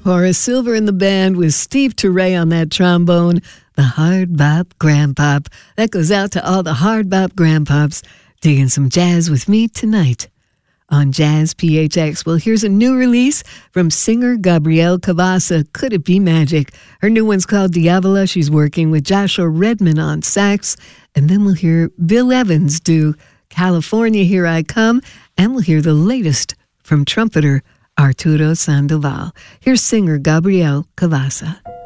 Horace Silver in the band with Steve Turre on that trombone, the Hard Bop Grandpop. That goes out to all the Hard Bop Grandpops digging some jazz with me tonight on Jazz PHX. Well, here's a new release from singer Gabrielle Cavassa. Could it be magic? Her new one's called Diavola. She's working with Joshua Redman on sax. And then we'll hear Bill Evans do California, Here I Come. And we'll hear the latest from trumpeter Arturo Sandoval. Here's singer Gabrielle Cavassa.